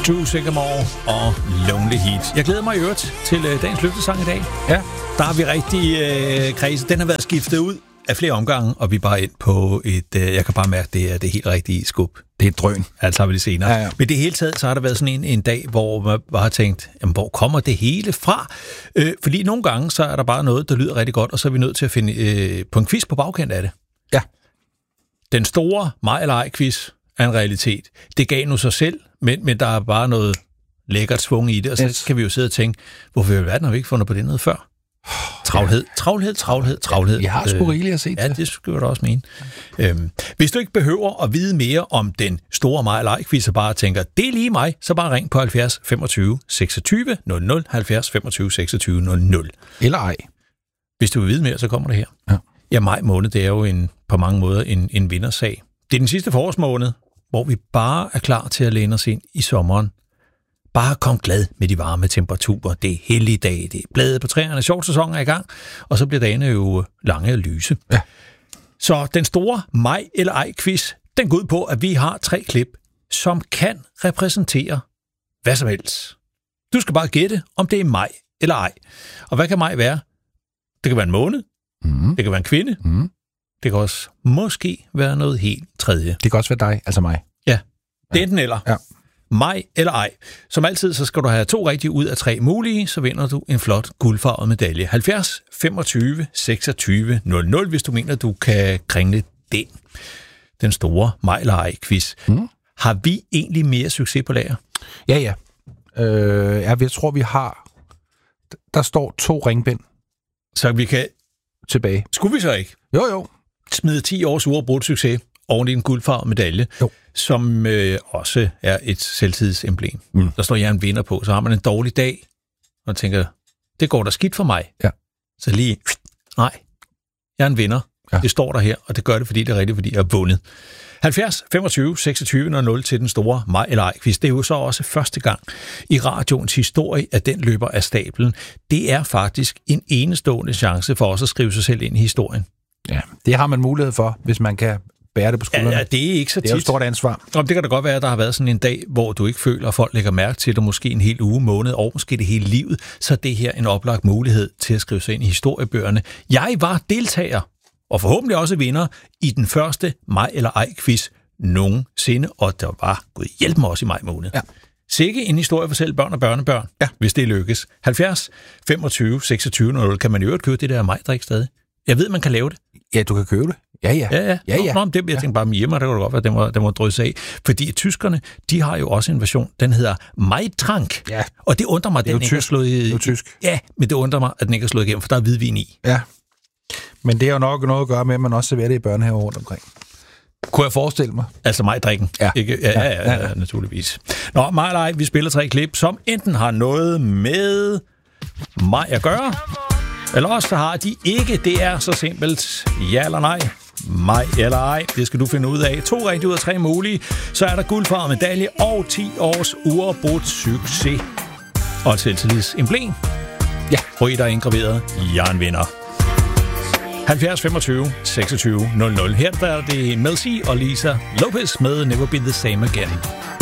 Drew Sycamore og Lonely Heat. Jeg glæder mig i øvrigt til dagens løftesang i dag. Ja. Der har vi rigtig kredse. Den har været skiftet ud af flere omgange, og vi er bare ind på et... jeg kan bare mærke, det er det helt rigtige skub. Det er et drøn. Altså har vi det senere. Ja. Men det hele taget, så har der været sådan en dag, hvor man bare har tænkt, jamen, hvor kommer det hele fra? Fordi nogle gange, så er der bare noget, der lyder rigtig godt, og så er vi nødt til at finde på en quiz på bagkant af det. Ja. Den store mig eller ej quiz er en realitet. Det gav nu sig selv, men der er bare noget lækkert svung i det, og så kan vi jo sidde og tænke, hvorfor i alverden har vi ikke fundet på det noget før? Travlhed. Vi har sgu rigeligt at se til. Ja, det skulle jeg da også mene. Hvis du ikke behøver at vide mere om den store mig eller ej quiz, og bare tænker, det er lige mig, så bare ring på 70 25 26 00, 70 25 26 00. Eller ej. Hvis du vil vide mere, så kommer det her. Ja, maj måned, det er jo på mange måder en vindersag. Det er den sidste forårsmåned, hvor vi bare er klar til at læne os ind i sommeren. Bare kom glad med de varme temperaturer. Det er hellige dage, det er blade på træerne, shortsæsonen er i gang, og så bliver dagene jo lange og lyse. Ja. Så den store mig eller ej quiz, den går ud på, at vi har 3 klip, som kan repræsentere hvad som helst. Du skal bare gætte, om det er mig eller ej. Og hvad kan mig være? Det kan være en måned, det kan være en kvinde, det kan også måske være noget helt tredje. Det kan også være dig, altså mig. Ja, det er enten eller. Ja. Mig eller ej. Som altid, så skal du have 2 rigtige ud af 3 mulige, så vinder du en flot guldfarvet medalje. 70 25 26 00, hvis du mener, du kan kringle den store mig eller ej quiz. Har vi egentlig mere succes på lager? Ja. Jeg tror, vi har... Der står 2 ringbind. Så vi kan... Tilbage. Skulle vi så ikke? Jo. Smide 10 års uafbrudt succes oven i en guldfarvet medalje, som også er et selvtidsemblem. Der står jeg en vinder på, så har man en dårlig dag, og tænker, det går da skidt for mig. Ja. Så lige, nej, jeg er en vinder. Ja. Det står der her, og det gør det, fordi det er rigtigt, fordi jeg har vundet. 70 25 26 00 til den store mig eller ej quiz. Det er jo så også første gang i radioens historie, at den løber af stablen. Det er faktisk en enestående chance for os at skrive sig selv ind i historien. Ja, det har man mulighed for, hvis man kan bære det på skuldrene. Ja, det er ikke så tit. Det er jo et stort ansvar. Det kan da godt være, at der har været sådan en dag, hvor du ikke føler, at folk lægger mærke til det, måske en hel uge, måned, og måske det hele livet. Så er det her en oplagt mulighed til at skrive sig ind i historiebøgerne. Jeg var deltager, og forhåbentlig også vinder, i den første mig eller ej quiz nogensinde, og der var Gud hjælp mig også i maj måned. Ja. Sikke en historie for selv børn og børnebørn, hvis det lykkes. 70 25 26 00, kan man i øvrigt købe det der majdrik stadig? Jeg ved, man kan lave det. Ja, du kan købe det. Ja. Nå, det, jeg tænkte bare, hjemme, der kunne godt være, den var drysse af. Fordi tyskerne, de har jo også en version, den hedder Maitrank. Ja. Og det undrer mig, at den ikke er slået i... Det er jo tysk. Ja, men det undrer mig, at den ikke er slået igennem, for der er hvidvin i. Ja. Men det er jo nok noget at gøre med, at man også serverer det i børnehaver rundt omkring. Kunne jeg forestille mig. Altså majdrikken. Ja. Ikke? Ja, naturligvis. Nå, mig eller ej, vi spiller 3 klip, som enten har noget med mig at gøre, eller også så har de ikke. Det er så simpelt. Ja eller nej. Mig eller ej. Det skal du finde ud af. 2 rigtige ud af 3 mulige. Så er der guldfarvet medalje og 10 års uafbrudt succes. Og et selvtillidsemblem. Ja. Hvor I der er indgraveret. Jeg er en vinder. 70 25 26 00. Her der er det Mel C og Lisa Lopez med Never Be The Same Again.